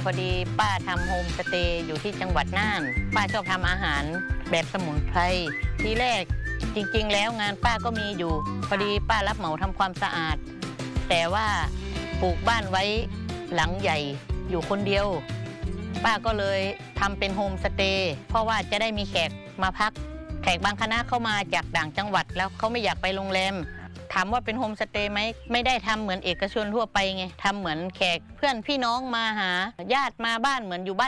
พอดีป้าทำโฮมสเตย์อยู่ที่จังหวัดน่านป้าชอบทำอาหารแบบสมุนไพรทีแรกจริงๆแล้วงานป้าก็มีอยู่พอดีป้ารับเหมาทำความสะอาดแต่ว่าปลูกบ้านไว้หลังใหญ่อยู่คนเดียวป้าก็เลยทำเป็นโฮมสเตย์เพราะว่าจะได้มีแขกมาพักแขกบางคณะเข้ามาจากต่างจังหวัดแล้วเขาไม่อยากไปโรงแรมถามว่าเป็นโฮมสเตย์ไหมไม่ได้ทำเหมือนเอกชนทั่วไปไงทำเหมือนแขกเพื่อนพี่น้องมาหาญาติมาบ้านเหมือนอยู่บ้าน